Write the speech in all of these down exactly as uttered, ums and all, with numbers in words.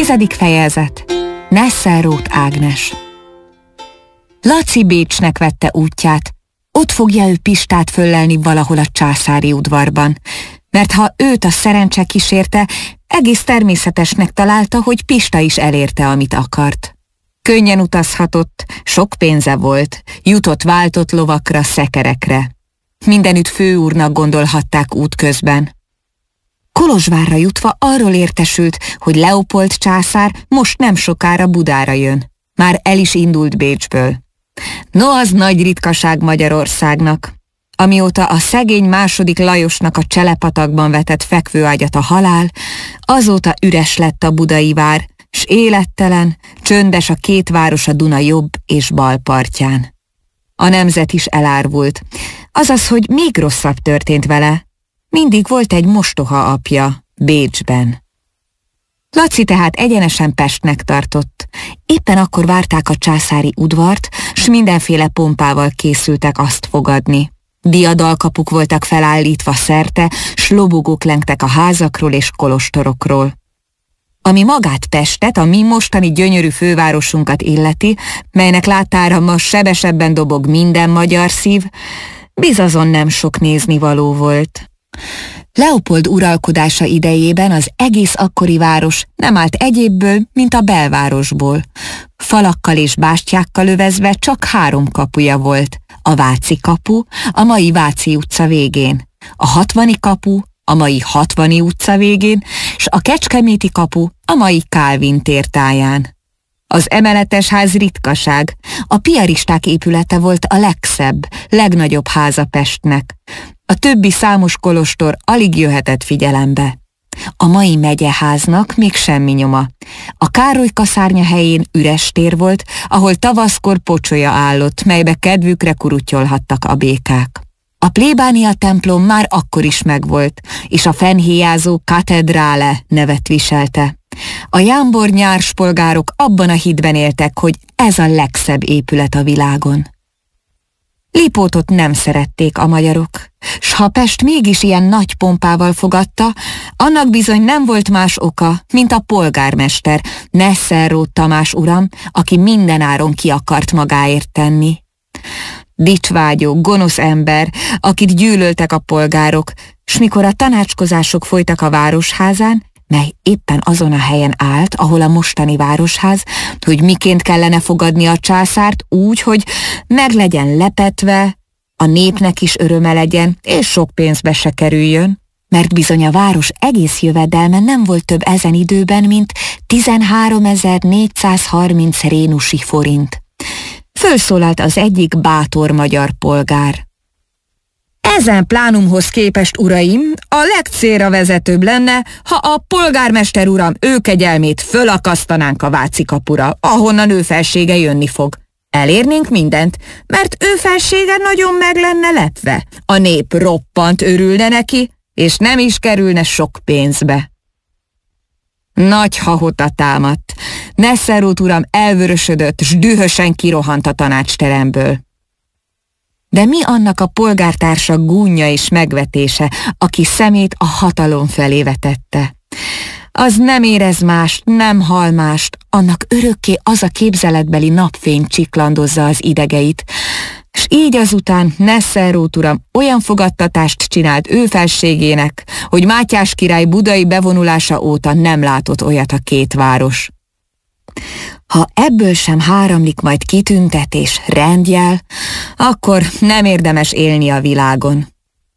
Tizedik fejezet. Nesselrooth Ágnes. Laci Bécsnek vette útját. Ott fogja ő Pistát föllelni valahol a császári udvarban, mert ha őt a szerencse kísérte, egész természetesnek találta, hogy Pista is elérte, amit akart. Könnyen utazhatott, sok pénze volt, jutott váltott lovakra, szekerekre. Mindenütt főúrnak gondolhatták útközben. Kolozsvárra jutva arról értesült, hogy Leopold császár most nem sokára Budára jön. Már el is indult Bécsből. No, az nagy ritkaság Magyarországnak. Amióta a szegény második Lajosnak a Cselepatakban vetett fekvőágyat a halál, azóta üres lett a budai vár, s élettelen, csöndes a két város a Duna jobb és bal partján. A nemzet is elárvult, azaz, hogy még rosszabb történt vele. Mindig volt egy mostoha apja, Bécsben. Laci tehát egyenesen Pestnek tartott. Éppen akkor várták a császári udvart, s mindenféle pompával készültek azt fogadni. Diadalkapuk voltak felállítva szerte, s lobogók lengtek a házakról és kolostorokról. Ami magát Pestet, a mi mostani gyönyörű fővárosunkat illeti, melynek látára ma sebesebben dobog minden magyar szív, bizazon nem sok néznivaló volt. Leopold uralkodása idejében az egész akkori város nem állt egyébből, mint a belvárosból. Falakkal és bástyákkal övezve csak három kapuja volt. A Váci kapu, a mai Váci utca végén, a Hatvani kapu, a mai Hatvani utca végén, s a Kecskeméti kapu, a mai Kálvin tér táján. Az emeletes ház ritkaság, a piaristák épülete volt a legszebb, legnagyobb háza Pestnek. A többi számos kolostor alig jöhetett figyelembe. A mai megyeháznak még semmi nyoma. A Károly kaszárnya helyén üres tér volt, ahol tavaszkor pocsolya állott, melybe kedvükre kurutyolhattak a békák. A plébánia templom már akkor is megvolt, és a fennhéjázó katedrále nevet viselte. A jámbor nyárspolgárok abban a hitben éltek, hogy ez a legszebb épület a világon. Lipótot nem szerették a magyarok, s ha Pest mégis ilyen nagy pompával fogadta, annak bizony nem volt más oka, mint a polgármester, Nesselrooth Tamás uram, aki mindenáron ki akart magáért tenni. Dicsvágyó, gonosz ember, akit gyűlöltek a polgárok, s mikor a tanácskozások folytak a városházán, mely éppen azon a helyen állt, ahol a mostani városház, hogy miként kellene fogadni a császárt úgy, hogy meg legyen lepetve, a népnek is öröme legyen, és sok pénzbe se kerüljön, mert bizony a város egész jövedelme nem volt több ezen időben, mint tizenháromezer-négyszázharminc rénusi forint. Fölszólalt az egyik bátor magyar polgár. Ezen plánumhoz képest, uraim, a legcélra vezetőbb lenne, ha a polgármester uram őkegyelmét fölakasztanánk a Váci kapura, ahonnan ő felsége jönni fog. Elérnénk mindent, mert ő felsége nagyon meg lenne lepve. A nép roppant örülne neki, és nem is kerülne sok pénzbe. Nagy hahota támadt. Nesselrooth uram elvörösödött, s dühösen kirohant a tanácsteremből. De mi annak a polgártársa gúnja és megvetése, aki szemét a hatalom felé vetette? Az nem érez mást, nem hall mást, annak örökké az a képzeletbeli napfény csiklandozza az idegeit, s így azután Nesselrooth uram olyan fogadtatást csinált ő felségének, hogy Mátyás király budai bevonulása óta nem látott olyat a két város. Ha ebből sem háramlik majd kitüntetés, rendjel, akkor nem érdemes élni a világon.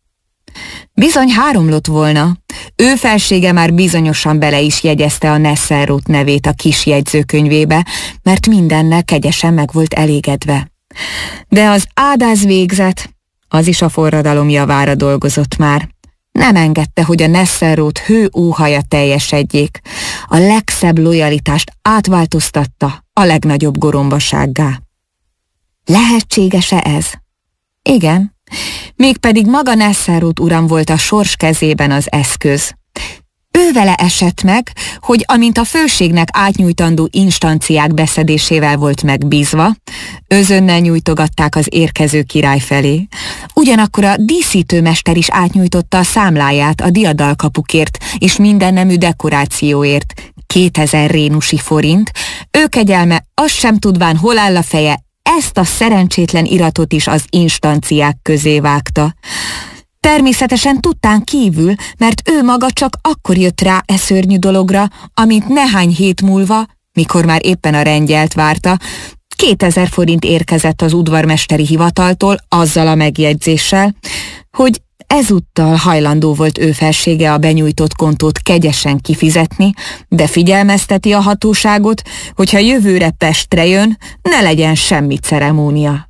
Bizony háromlott volna, ő felsége már bizonyosan bele is jegyezte a Nesselrooth nevét a kis jegyzőkönyvébe, mert mindennel kegyesen meg volt elégedve. De az ádáz végzet, az is a forradalom javára dolgozott már. Nem engedte, hogy a Nesselrooth hő óhaja teljesedjék. A legszebb lojalitást átváltoztatta a legnagyobb gorombasággá. Lehetséges-e ez? Igen, mégpedig maga Nesselrooth uram volt a sors kezében az eszköz. Ővele esett meg, hogy amint a főségnek átnyújtandó instanciák beszedésével volt megbízva, özönnel nyújtogatták az érkező király felé. Ugyanakkor a díszítőmester is átnyújtotta a számláját a diadalkapukért és mindennemű dekorációért, Kétezer rénusi forint, ő kegyelme azt sem tudván, hol áll a feje, ezt a szerencsétlen iratot is az instanciák közé vágta. Természetesen tudtán kívül, mert ő maga csak akkor jött rá e szörnyű dologra, amint nehány hét múlva, mikor már éppen a rendjelt várta, kétezer forint érkezett az udvarmesteri hivataltól azzal a megjegyzéssel, hogy ezúttal hajlandó volt ő felsége a benyújtott kontót kegyesen kifizetni, de figyelmezteti a hatóságot, hogyha jövőre Pestre jön, ne legyen semmi ceremónia.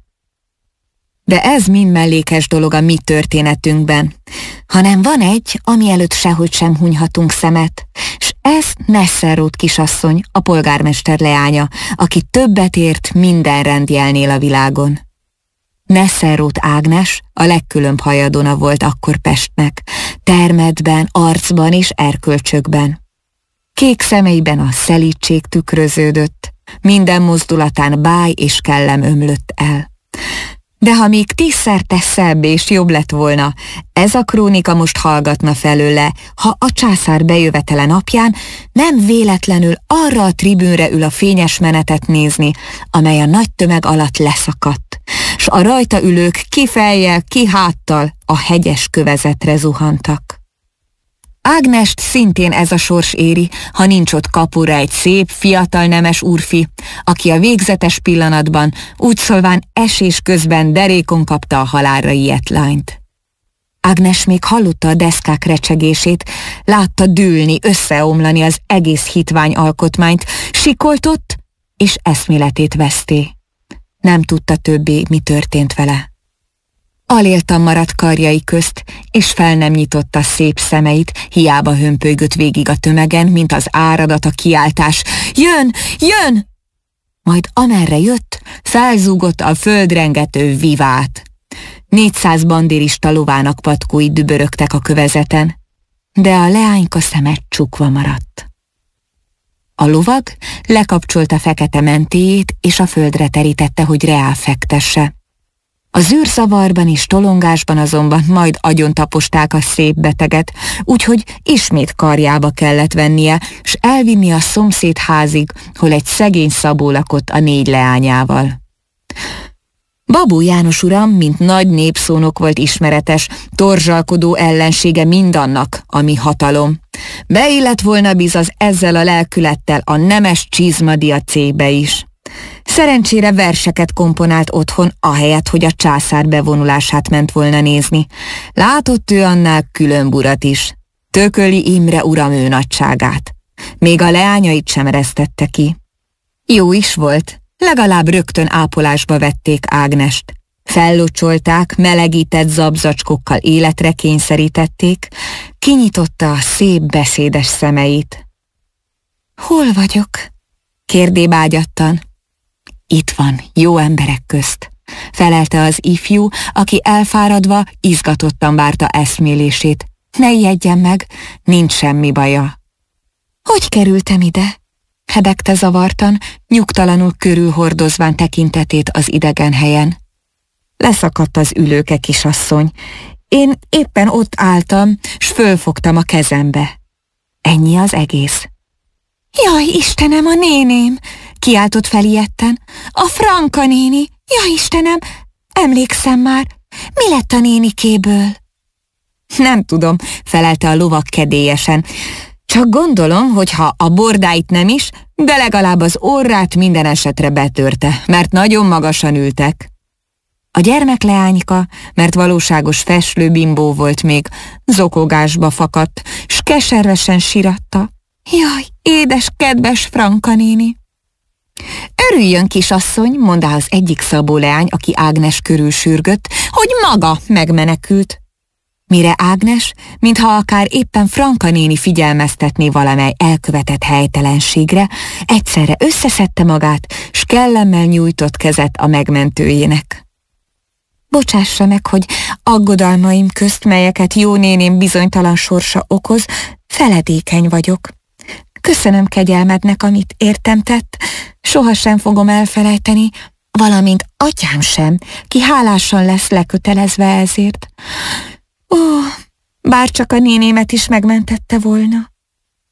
De ez mind mellékes dolog a mi történetünkben, hanem van egy, ami előtt sehogy sem hunyhatunk szemet, s ez Nesselrode kisasszony, a polgármester leánya, aki többet ért minden rendjelnél a világon. Nesselrode Ágnes a legkülönbb hajadona volt akkor Pestnek, termetben, arcban és erkölcsökben. Kék szemeiben a szelídség tükröződött, minden mozdulatán báj és kellem ömlött el. De ha még tízszer szebb és jobb lett volna, ez a krónika most hallgatna felőle, ha a császár bejövetele napján nem véletlenül arra a tribűnre ül a fényes menetet nézni, amely a nagy tömeg alatt leszakadt, s a rajta ülők ki fejjel, ki háttal a hegyes kövezetre zuhantak. Ágnest szintén ez a sors éri, ha nincs ott kapura egy szép, fiatal nemes úrfi, aki a végzetes pillanatban, úgy szólván esés közben derékon kapta a halálra ijedt lányt. Ágnes még hallotta a deszkák recsegését, látta dűlni, összeomlani az egész hitvány alkotmányt, sikoltott, és eszméletét veszté. Nem tudta többé, mi történt vele. Aléltan maradt karjai közt, és fel nem nyitotta szép szemeit, hiába hömpölygött végig a tömegen, mint az áradat a kiáltás. Jön! Jön! Majd amerre jött, felzúgott a földrengető vivát. Négyszáz bandérista lovának patkói dübörögtek a kövezeten, de a leányka szeme csukva maradt. A lovag lekapcsolta fekete mentéjét, és a földre terítette, hogy reál fektesse. Az űrszavarban és tolongásban azonban majd agyon taposták a szép beteget, úgyhogy ismét karjába kellett vennie, s elvinni a szomszéd házig, hol egy szegény Szabó lakott a négy leányával. Babó János uram, mint nagy népszónok volt ismeretes, torzsalkodó ellensége mindannak, ami hatalom. Beillett volna bizaz ezzel a lelkülettel a nemes csizmadia cégbe is. Szerencsére verseket komponált otthon, ahelyett, hogy a császár bevonulását ment volna nézni. Látott ő annál különb urat is. Tököli Imre uram ő nagyságát. Még a leányait sem eresztette ki. Jó is volt, legalább rögtön ápolásba vették Ágnest. Fellocsolták, melegített zabzacskokkal életre kényszerítették, kinyitotta a szép beszédes szemeit. Hol vagyok? Kérdébágyattan. Itt van, jó emberek közt, felelte az ifjú, aki elfáradva, izgatottan várta eszmélését. Ne ijedjen meg, nincs semmi baja. Hogy kerültem ide? Hebegte zavartan, nyugtalanul körülhordozván tekintetét az idegen helyen. Leszakadt az ülőke, kisasszony. Én éppen ott álltam, s fölfogtam a kezembe. Ennyi az egész. Jaj, Istenem, a néném! Kiáltott fel ijedten. A Franka néni! Jaj, Istenem! Emlékszem már! Mi lett a nénikéből? Nem tudom, felelte a lovag kedélyesen. Csak gondolom, hogy ha a bordáit nem is, de legalább az orrát minden esetre betörte, mert nagyon magasan ültek. A gyermekleányka, mert valóságos festőbimbó volt még, zokogásba fakadt, s keservesen siratta. Jaj, édes, kedves Franka néni! Örüljön, kisasszony, mondta az egyik Szabó leány, aki Ágnes körül sürgött, hogy maga megmenekült. Mire Ágnes, mintha akár éppen Franka néni figyelmeztetné valamely elkövetett helytelenségre, egyszerre összeszedte magát, s kellemmel nyújtott kezet a megmentőjének. Bocsássa meg, hogy aggodalmaim közt, melyeket jó néném bizonytalan sorsa okoz, feledékeny vagyok. Köszönöm kegyelmednek, amit értem tett, sohasem fogom elfelejteni, valamint atyám sem, ki hálásan lesz lekötelezve ezért. Ó, bár csak a nénémet is megmentette volna.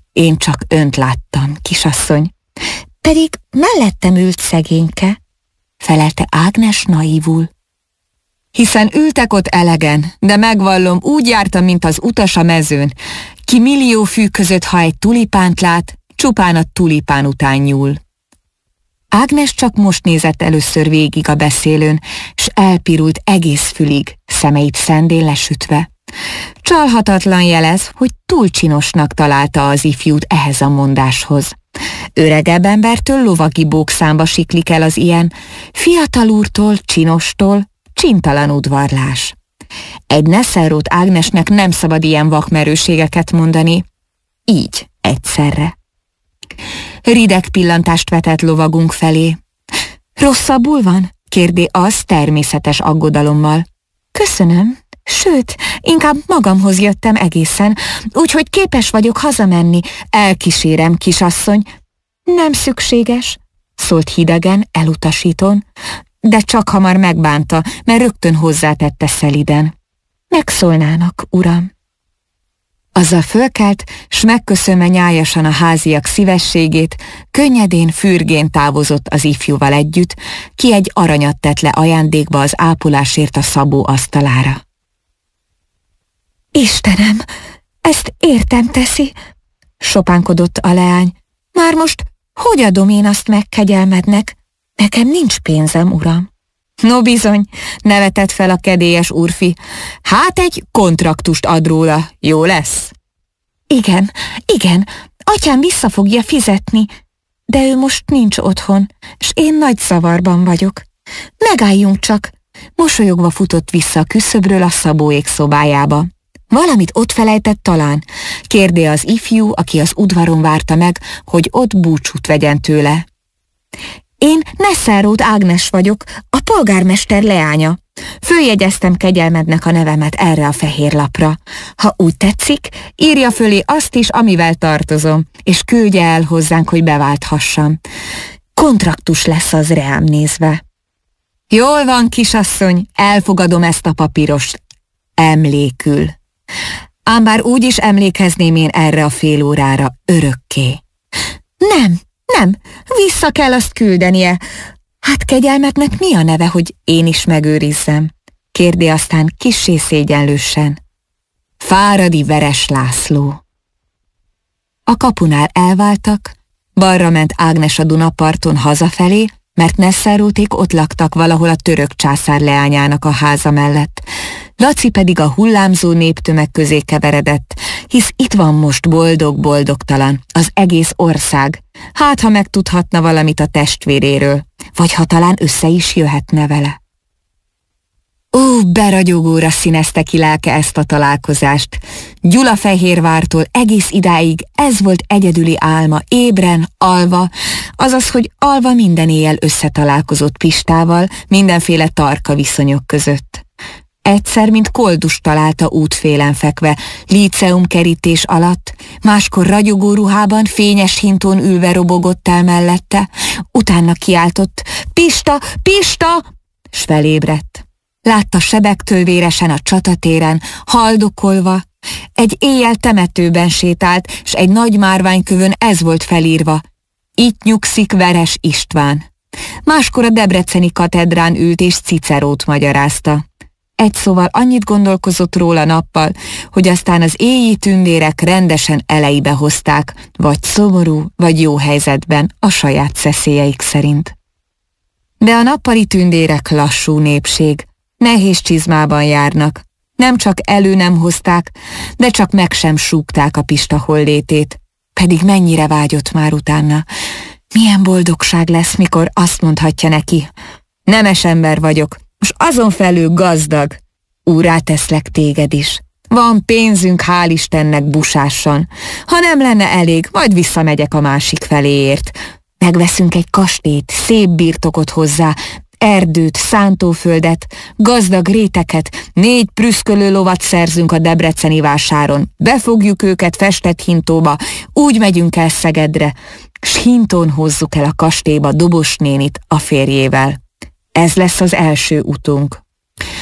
Én csak önt láttam, kisasszony. Pedig mellettem ült szegényke, felelte Ágnes naívul. Hiszen ültek ott elegen, de megvallom, úgy jártam, mint az utas a mezőn. Ki millió fű között, ha egy tulipánt lát, csupán a tulipán után nyúl. Ágnes csak most nézett először végig a beszélőn, s elpirult egész fülig, szemeit szendén lesütve. Csalhatatlan jelez, hogy túl csinosnak találta az ifjút ehhez a mondáshoz. Öregebb embertől lovagi bókszámba siklik el az ilyen, fiatal úrtól, csinostól, csintalan udvarlás. Egy Nesselrode Ágnesnek nem szabad ilyen vakmerőségeket mondani, így egyszerre. Rideg pillantást vetett lovagunk felé. Rosszabbul van? Kérdé az természetes aggodalommal. Köszönöm, sőt, inkább magamhoz jöttem egészen, úgyhogy képes vagyok hazamenni. Elkísérem, kisasszony. Nem szükséges, szólt hidegen, elutasítón, de csak hamar megbánta, mert rögtön hozzátette szeliden. Megszólnának, uram. Azzal fölkelt, s megköszönve nyájasan a háziak szívességét, könnyedén, fürgén távozott az ifjúval együtt, ki egy aranyat tett le ajándékba az ápolásért a Szabó asztalára. Istenem, ezt értem teszi, sopánkodott a leány. Már most hogy adom én azt meg kegyelmednek? Nekem nincs pénzem, uram. No bizony, nevetett fel a kedélyes úrfi. Hát egy kontraktust ad róla, jó lesz? Igen, igen, atyám vissza fogja fizetni, de ő most nincs otthon, s én nagy zavarban vagyok. Megálljunk csak. Mosolyogva futott vissza a küszöbről a Szabóék szobájába. Valamit ott felejtett talán, kérdé az ifjú, aki az udvaron várta meg, hogy ott búcsút vegyen tőle. Én Nesselrode Ágnes vagyok, a polgármester leánya. Följegyeztem kegyelmednek a nevemet erre a fehér lapra. Ha úgy tetszik, írja fölé azt is, amivel tartozom, és küldje el hozzánk, hogy beválthassam. Kontraktus lesz az reám nézve. Jól van, kisasszony, elfogadom ezt a papírost. Emlékül. Ám bár úgy is emlékezném én erre a fél órára örökké. Nem, nem, vissza kell azt küldenie. Hát kegyelmetnek mi a neve, hogy én is megőrizzem? Kérdi aztán kissé szégyenlősen. Fáradi Veres László. A kapunál elváltak, balra ment Ágnes a Dunaparton hazafelé, mert Nesselrodék ott laktak valahol a török császár leányának a háza mellett. Laci pedig a hullámzó néptömeg közé keveredett, hisz itt van most boldog-boldogtalan az egész ország, hát ha megtudhatna valamit a testvéréről, vagy ha talán össze is jöhetne vele. Ó, beragyogóra színezte ki lelke ezt a találkozást. Gyulafehérvártól egész idáig ez volt egyedüli álma, ébren, alva, azaz, hogy alva minden éjjel összetalálkozott Pistával, mindenféle tarka viszonyok között. Egyszer, mint koldust találta útfélen fekve, líceum kerítés alatt, máskor ragyogó ruhában, fényes hintón ülve robogott el mellette, utána kiáltott, Pista, Pista, s felébredt. Látta sebektől véresen a csatatéren, haldokolva, egy éjjel temetőben sétált, s egy nagy márványkövön ez volt felírva, itt nyugszik Veres István. Máskor a debreceni katedrán ült és Cicerót magyarázta. Egy szóval annyit gondolkozott róla nappal, hogy aztán az éjji tündérek rendesen elejébe hozták, vagy szomorú, vagy jó helyzetben, a saját szeszélyeik szerint. De a nappali tündérek lassú népség, nehéz csizmában járnak, nem csak elő nem hozták, de csak meg sem súgták a Pista hollétét, pedig mennyire vágyott már utána. Milyen boldogság lesz, mikor azt mondhatja neki, nemes ember vagyok, most azon felül gazdag, úrrá teszlek téged is. Van pénzünk, hál' Istennek busásan. Ha nem lenne elég, majd visszamegyek a másik feléért. Megveszünk egy kastélyt, szép birtokot hozzá, erdőt, szántóföldet, gazdag réteket, négy prüszkölő lovat szerzünk a debreceni vásáron. Befogjuk őket festett hintóba, úgy megyünk el Szegedre, s hintón hozzuk el a kastélyba Dobos nénit a férjével. Ez lesz az első utunk.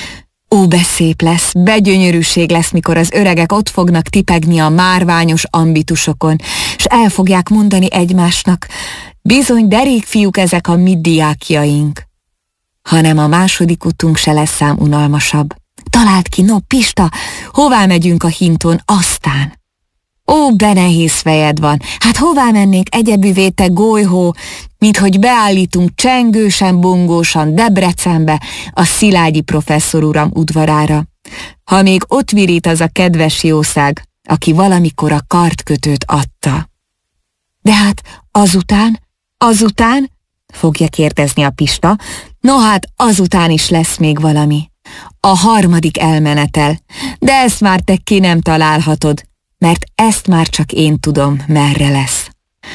Ó, de szép lesz, begyönyörűség lesz, mikor az öregek ott fognak tipegni a márványos ambitusokon, s el fogják mondani egymásnak, bizony derék fiúk ezek a mi diákjaink. Hanem a második utunk se lesz szám unalmasabb. Találd ki, no, Pista, hová megyünk a hinton aztán? Ó, de nehéz fejed van, hát hová mennénk egyebüvé, te golyhó, mint hogy beállítunk csengősen, bongósan Debrecenbe a Szilágyi professzor uram udvarára. Ha még ott virít az a kedves jószág, aki valamikor a kardkötőt adta. De hát azután, azután, fogja kérdezni a Pista, no hát azután is lesz még valami. A harmadik elmenetel, de ezt már te ki nem találhatod, mert ezt már csak én tudom, merre lesz.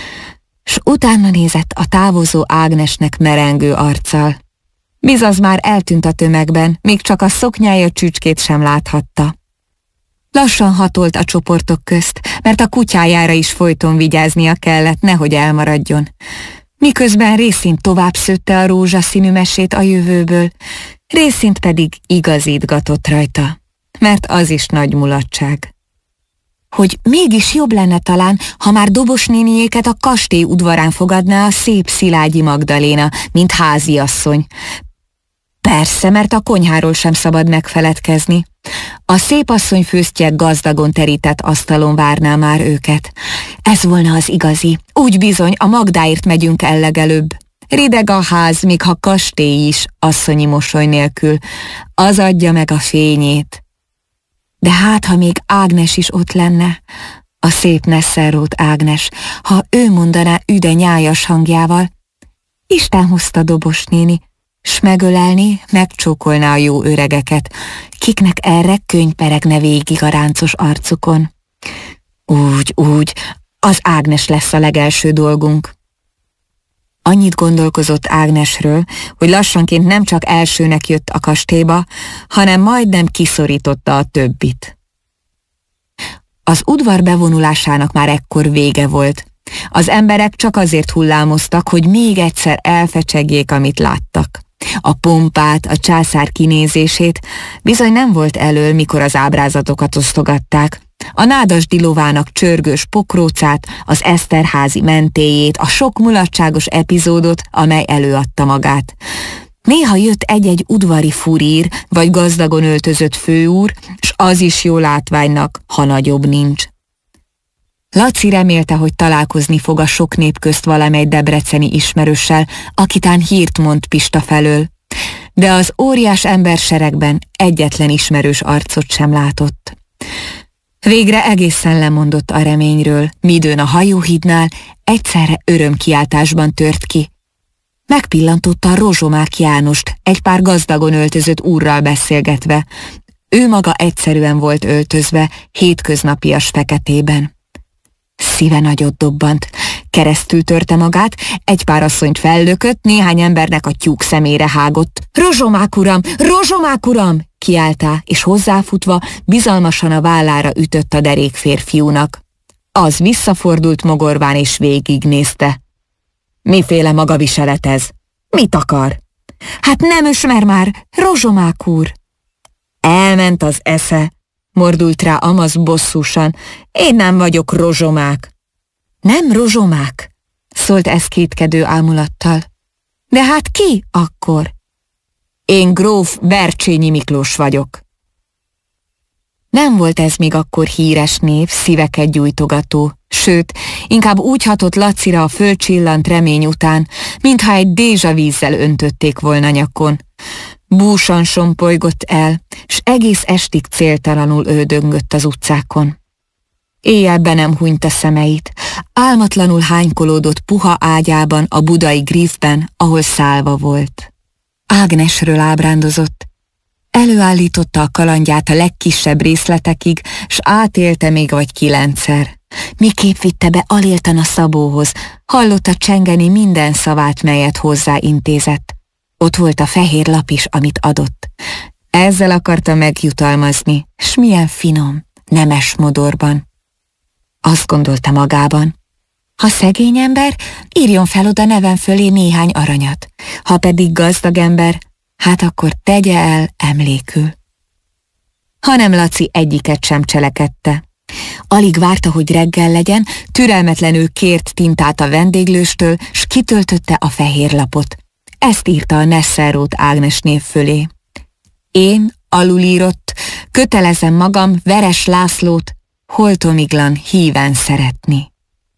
S utána nézett a távozó Ágnesnek merengő arccal. Bizaz már eltűnt a tömegben, még csak a szoknyája csücskét sem láthatta. Lassan hatolt a csoportok közt, mert a kutyájára is folyton vigyáznia kellett, nehogy elmaradjon. Miközben részint tovább szőtte a rózsaszínű mesét a jövőből, részint pedig igazítgatott rajta, mert az is nagy mulatság. Hogy mégis jobb lenne talán, ha már Dobos néniéket a kastély udvarán fogadná a szép Szilágyi Magdaléna, mint háziasszony. Persze, mert a konyháról sem szabad megfeledkezni. A szép asszony főztje gazdagon terített asztalon várná már őket. Ez volna az igazi. Úgy bizony, a Magdáért megyünk el legelőbb. Rideg a ház, még ha kastély is, asszonyi mosoly nélkül. Az adja meg a fényét. De hát, ha még Ágnes is ott lenne, a szép Nesselrót Ágnes, ha ő mondaná üde nyájas hangjával, Isten hozta Dobos néni, s megölelni, megcsókolná a jó öregeket, kiknek erre könyperegne végig a ráncos arcukon. Úgy, úgy, az Ágnes lesz a legelső dolgunk. Annyit gondolkozott Ágnesről, hogy lassanként nem csak elsőnek jött a kastélyba, hanem majdnem kiszorította a többit. Az udvar bevonulásának már ekkor vége volt. Az emberek csak azért hullámoztak, hogy még egyszer elfecsegjék, amit láttak. A pompát, a császár kinézését bizony nem volt elől, mikor az ábrázatokat osztogatták. A nádasdi lovának csörgős pokrócát, az Eszterházi mentéjét, a sok mulatságos epizódot, amely előadta magát. Néha jött egy-egy udvari furír, vagy gazdagon öltözött főúr, s az is jó látványnak, ha nagyobb nincs. Laci remélte, hogy találkozni fog a sok nép közt valamely debreceni ismerőssel, akitán hírt mond Pista felől, de az óriás emberseregben egyetlen ismerős arcot sem látott. Végre egészen lemondott a reményről, midőn a hajóhídnál egyszerre örömkiáltásban tört ki. Megpillantotta a Rozsomák Jánost, egy pár gazdagon öltözött úrral beszélgetve. Ő maga egyszerűen volt öltözve, hétköznapias feketében. Szíve nagyot dobbant, keresztül törte magát, egy pár asszonyt fellökött, néhány embernek a tyúk szemére hágott. Rozsomák uram, Rozsomák uram! Kiáltá, és hozzáfutva bizalmasan a vállára ütött a derék férfiúnak. Az visszafordult mogorván és végignézte. Miféle magaviselet ez? Mit akar? Hát nem ismer már, Rozsomák úr! Elment az esze, mordult rá Amaz bosszúsan. Én nem vagyok Rozsomák. Nem Rozsomák? Szólt ez kétkedő ámulattal. De hát ki akkor? Én gróf Bercsényi Miklós vagyok. Nem volt ez még akkor híres név, szíveket gyújtogató, sőt, inkább úgy hatott Lacira a földcsillant remény után, mintha egy dézsavízzel öntötték volna nyakon. Búsan sompolygott el, s egész estig céltalanul öldöngött az utcákon. Éjjel be nem hunyta szemeit, álmatlanul hánykolódott puha ágyában a budai Griffben, ahol szálva volt. Ágnesről ábrándozott. Előállította a kalandját a legkisebb részletekig, s átélte még vagy kilencszer. Miképp vitte be aléltan a Szabóhoz, hallotta csengeni minden szavát, melyet hozzá intézett. Ott volt a fehér lap is, amit adott. Ezzel akarta megjutalmazni, s milyen finom, nemes modorban. Azt gondolta magában, ha szegény ember, írjon fel oda nevem fölé néhány aranyat, ha pedig gazdag ember, hát akkor tegye el emlékül. hanem Laci egyiket sem cselekedte. Alig várta, hogy reggel legyen, türelmetlenül kért tintát a vendéglőstől, s kitöltötte a fehér lapot. Ezt írta a Nesselrode Ágnes név fölé. Én, alulírott, kötelezem magam Veres Lászlót holtomiglan híven szeretni.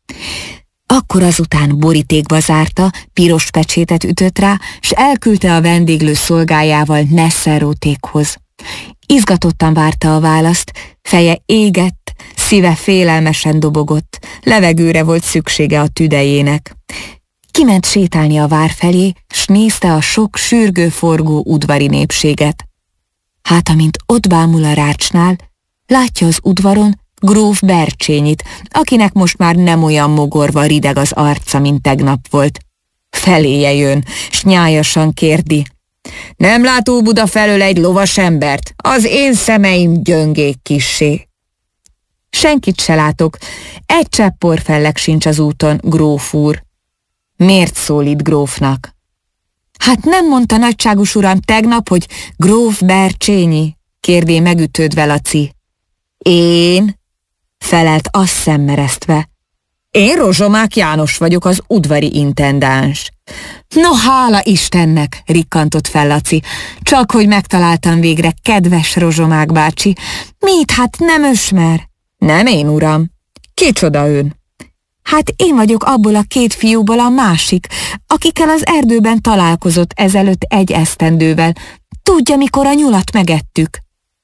Akkor azután borítékba zárta, piros pecsétet ütött rá, s elküldte a vendéglő szolgájával Nesselrode-ékhoz. Izgatottan várta a választ, feje égett, szíve félelmesen dobogott, levegőre volt szüksége a tüdejének. Kiment sétálni a vár felé, s nézte a sok sürgő-forgó udvari népséget. Hát amint ott bámul a rácsnál, látja az udvaron gróf Bercsényit, akinek most már nem olyan mogorva rideg az arca, mint tegnap volt. Feléje jön, s nyájasan kérdi: nem lát Óbuda felől egy lovas embert? Az én szemeim gyöngék kissé. Senkit se látok, egy csepp porfelleg sincs az úton, gróf úr. Miért szólít grófnak? Hát nem mondta nagyságos uram tegnap, hogy gróf Bercsényi? Kérdé megütődve Laci. Én? Felelt az szemmeresztve. Én Rozsomák János vagyok, az udvari intendáns. No, hála Istennek, rikkantott fel Laci. Csak hogy megtaláltam végre, kedves Rozsomák bácsi. Mit, hát nem ösmer? Nem én, uram. Kicsoda ön? Hát én vagyok abból a két fiúból a másik, akikkel az erdőben találkozott ezelőtt egy esztendővel. Tudja, mikor a nyulat megettük?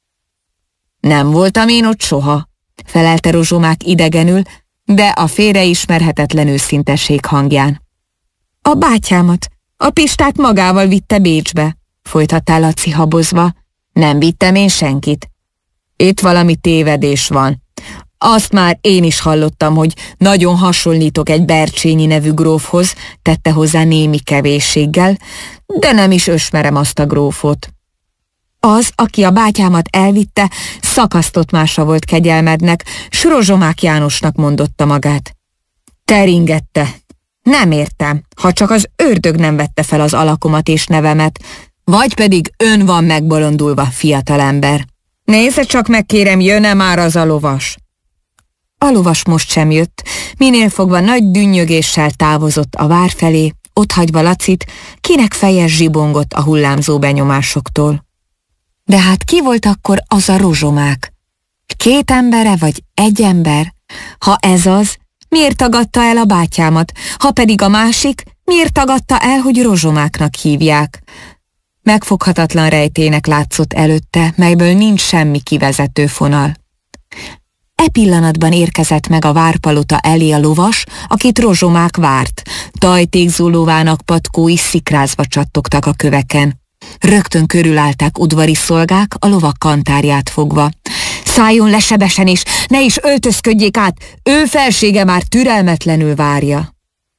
Nem voltam én ott soha, felelte Rozsomák idegenül, de a félreismerhetetlen őszintesség hangján. A bátyámat, a Pistát magával vitte Bécsbe, folytatta Laci habozva. Nem vittem én senkit. Itt valami tévedés van. Azt már én is hallottam, hogy nagyon hasonlítok egy Bercsényi nevű grófhoz, tette hozzá némi kevésséggel, de nem is ösmerem azt a grófot. Az, aki a bátyámat elvitte, szakasztott mása volt kegyelmednek, s Rozsomák Jánosnak mondotta magát. Teringette. Nem értem, ha csak az ördög nem vette fel az alakomat és nevemet, vagy pedig ön van megbolondulva, fiatalember. Nézze csak meg, kérem, jön-e már az a lovas? A lovas most sem jött, minél fogva nagy dünnyögéssel távozott a vár felé, otthagyva Lacit, kinek feje zsibongott a hullámzó benyomásoktól. De hát ki volt akkor az a Rozsomák? Két embere vagy egy ember? Ha ez az, miért tagadta el a bátyámat? Ha pedig a másik, miért tagadta el, hogy Rozsomáknak hívják? Megfoghatatlan rejtének látszott előtte, melyből nincs semmi kivezető fonal. E pillanatban érkezett meg a várpalota elé a lovas, akit Rozsomák várt. Tajtékzólóvának patkói szikrázva csattogtak a köveken. Rögtön körülállták udvari szolgák, a lovak kantárját fogva. Szálljon le sebesen is, ne is öltözködjék át, ő felsége már türelmetlenül várja.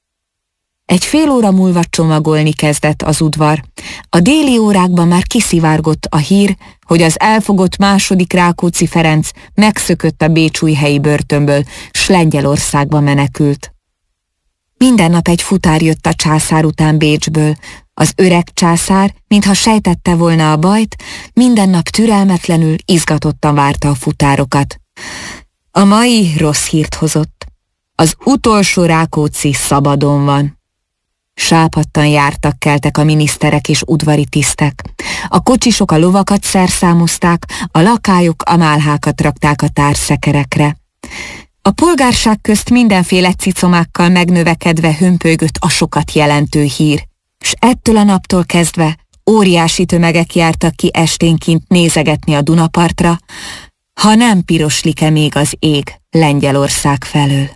Egy fél óra múlva csomagolni kezdett az udvar. A déli órákban már kiszivárgott a hír, hogy az elfogott második Rákóczi Ferenc megszökött a bécsújhelyi börtönből, s Lengyelországba menekült. Minden nap egy futár jött a császár után Bécsből. Az öreg császár, mintha sejtette volna a bajt, minden nap türelmetlenül, izgatottan várta a futárokat. A mai rossz hírt hozott. Az utolsó Rákóczi szabadon van. Sápadtan jártak, keltek a miniszterek és udvari tisztek. A kocsisok a lovakat szerszámozták, a lakályok a málhákat rakták a társzekerekre. A polgárság közt mindenféle cicomákkal megnövekedve hömpölygött a sokat jelentő hír, s ettől a naptól kezdve óriási tömegek jártak ki esténként nézegetni a Dunapartra, ha nem piroslik-e még az ég Lengyelország felől.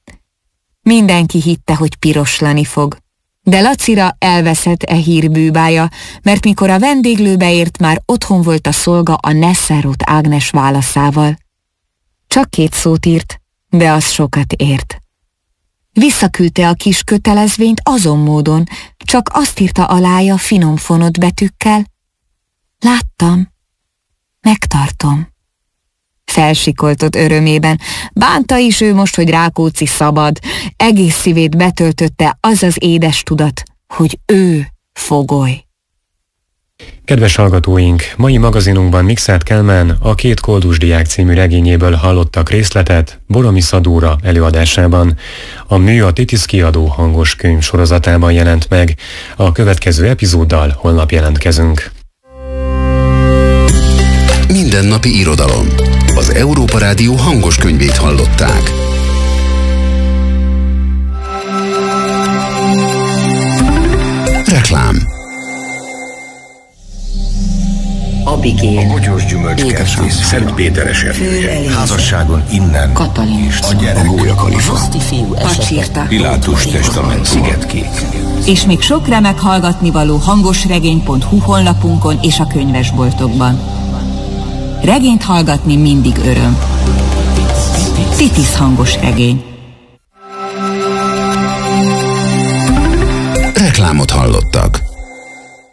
Mindenki hitte, hogy piroslani fog, de Lacira elveszett e hír bűbája, mert mikor a vendéglőbe ért, már otthon volt a szolga a Nesselrode Ágnes válaszával. Csak két szót írt, de az sokat ért. Visszaküldte a kis kötelezvényt azon módon, csak azt írta alája finom fonott betűkkel: láttam, megtartom. Felsikoltott örömében, bánta is ő most, hogy Rákóczi szabad, egész szívét betöltötte az az édes tudat, hogy ő fogoly. Kedves hallgatóink, mai magazinunkban Mikszáth Kálmán a Két koldus diák című regényéből hallottak részletet Boromi Szadóra előadásában. A mű a Titisz kiadó hangos könyv sorozatában jelent meg. A következő epizóddal holnap jelentkezünk. Mindennapi irodalom. Az Európa Rádió hangos könyvét hallották. Reklám. Abigél, a Bogyós Gyümölcskertész, Szent Péteres erdője, házasságon innen, Katalin, a gyerek, A Gólyakalifa, Pacsirta, Pilátus testament, Szigetkék. És még sok remek hallgatnivaló hangosregény pont hu honlapunkon és a könyvesboltokban. Regényt hallgatni mindig öröm. Titisz hangos regény. reklámot hallottak.